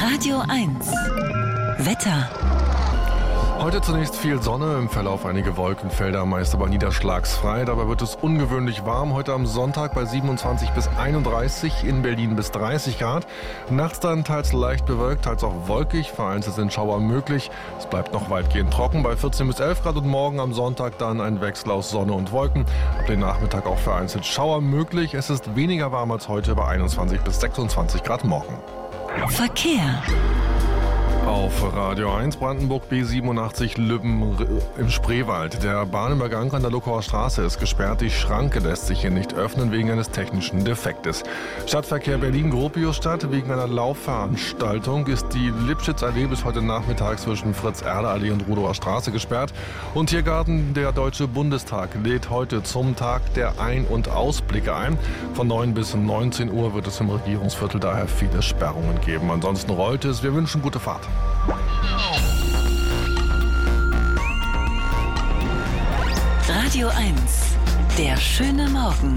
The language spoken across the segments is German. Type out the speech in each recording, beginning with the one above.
Radio 1. Wetter. Heute zunächst viel Sonne, im Verlauf einige Wolkenfelder, meist aber niederschlagsfrei. Dabei wird es ungewöhnlich warm. Heute am Sonntag bei 27 bis 31, in Berlin bis 30 Grad. Nachts dann teils leicht bewölkt, teils auch wolkig. Vereinzelt sind Schauer möglich. Es bleibt noch weitgehend trocken bei 14 bis 11 Grad und morgen am Sonntag dann ein Wechsel aus Sonne und Wolken. Ab dem Nachmittag auch vereinzelt Schauer möglich. Es ist weniger warm als heute bei 21 bis 26 Grad morgen. Verkehr. Auf Radio 1 Brandenburg B87 Lübben im Spreewald. Der Bahnübergang an der Luckauer Straße ist gesperrt. Die Schranke lässt sich hier nicht öffnen wegen eines technischen Defektes. Stadtverkehr Berlin-Gropiusstadt. Wegen einer Laufveranstaltung ist die Lipschitz-Allee bis heute Nachmittag zwischen Fritz-Erle-Allee und Rudower Straße gesperrt. Und Tiergarten, der Deutsche Bundestag, lädt heute zum Tag der Ein- und Ausblicke ein. Von 9 bis 19 Uhr wird es im Regierungsviertel daher viele Sperrungen geben. Ansonsten rollt es. Wir wünschen gute Fahrt. Radio 1. Der schöne Morgen.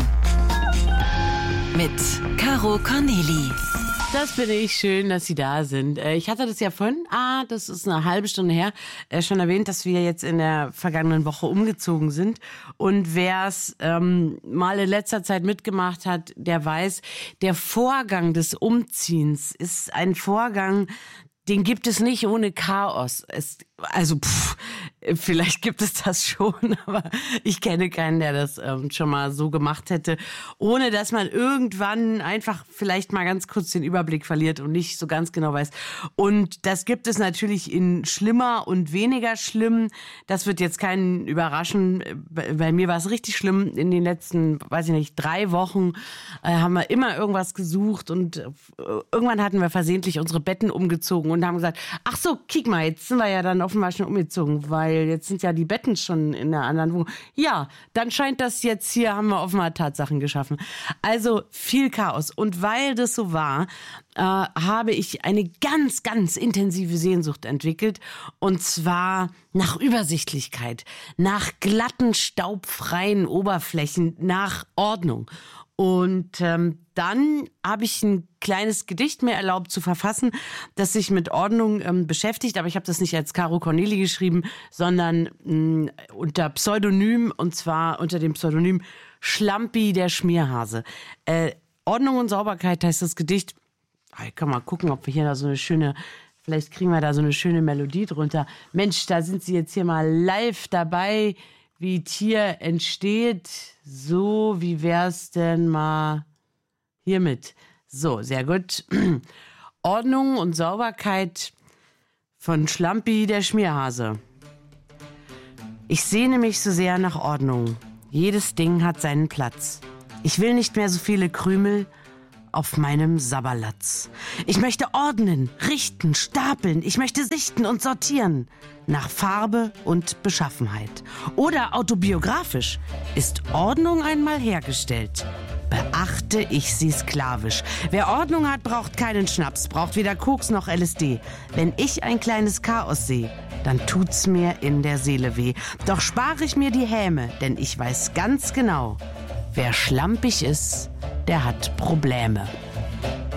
Mit Caro Corneli. Das finde ich schön, dass Sie da sind. Ich hatte das ja vorhin, das ist eine halbe Stunde her, schon erwähnt, dass wir jetzt in der vergangenen Woche umgezogen sind. Und wer es mal in letzter Zeit mitgemacht hat, der weiß, der Vorgang des Umziehens ist ein Vorgang, den gibt es nicht ohne Chaos. Vielleicht gibt es das schon, aber ich kenne keinen, der das schon mal so gemacht hätte, ohne dass man irgendwann einfach vielleicht mal ganz kurz den Überblick verliert und nicht so ganz genau weiß. Und das gibt es natürlich in schlimmer und weniger schlimm. Das wird jetzt keinen überraschen. Bei mir war es richtig schlimm. In den letzten, 3 Wochen haben wir immer irgendwas gesucht und irgendwann hatten wir versehentlich unsere Betten umgezogen und haben gesagt, ach so, kick mal, jetzt sind wir ja dann offenbar schon umgezogen, weil jetzt sind ja die Betten schon in der anderen Wohnung. Ja, dann scheint das jetzt hier, haben wir offenbar Tatsachen geschaffen. Also viel Chaos. Und weil das so war, habe ich eine ganz, ganz intensive Sehnsucht entwickelt. Und zwar nach Übersichtlichkeit, nach glatten, staubfreien Oberflächen, nach Ordnung. Und dann habe ich ein kleines Gedicht mir erlaubt zu verfassen, das sich mit Ordnung beschäftigt. Aber ich habe das nicht als Caro Corneli geschrieben, sondern unter Pseudonym, und zwar unter dem Pseudonym Schlampi der Schmierhase. Ordnung und Sauberkeit heißt das Gedicht. Ich kann mal gucken, ob wir hier da so eine schöne, vielleicht kriegen wir da so eine schöne Melodie drunter. Mensch, da sind Sie jetzt hier mal live dabei, wie Tier entsteht. So, wie wär's denn mal hiermit? So, sehr gut. Ordnung und Sauberkeit von Schlampi der Schmierhase. Ich sehne mich so sehr nach Ordnung. Jedes Ding hat seinen Platz. Ich will nicht mehr so viele Krümel auf meinem Sabberlatz. Ich möchte ordnen, richten, stapeln. Ich möchte sichten und sortieren. Nach Farbe und Beschaffenheit. Oder autobiografisch. Ist Ordnung einmal hergestellt, beachte ich sie sklavisch. Wer Ordnung hat, braucht keinen Schnaps, braucht weder Koks noch LSD. Wenn ich ein kleines Chaos sehe, dann tut's mir in der Seele weh. Doch spare ich mir die Häme, denn ich weiß ganz genau, wer schlampig ist, der hat Probleme.